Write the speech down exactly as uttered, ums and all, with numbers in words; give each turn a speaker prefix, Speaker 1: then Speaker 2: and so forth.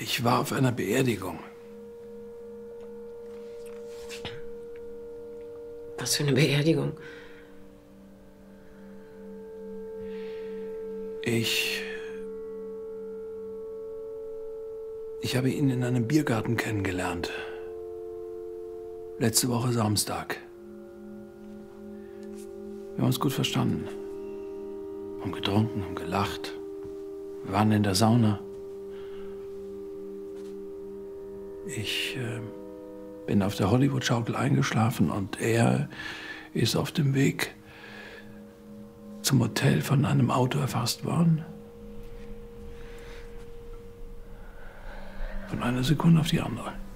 Speaker 1: Ich war auf einer Beerdigung.
Speaker 2: Was für eine Beerdigung?
Speaker 1: Ich... Ich habe ihn in einem Biergarten kennengelernt. Letzte Woche Samstag. Wir haben uns gut verstanden. Haben getrunken, haben gelacht. Wir waren in der Sauna. Ich äh, bin auf der Hollywood-Schaukel eingeschlafen und er ist auf dem Weg zum Hotel von einem Auto erfasst worden. Von einer Sekunde auf die andere.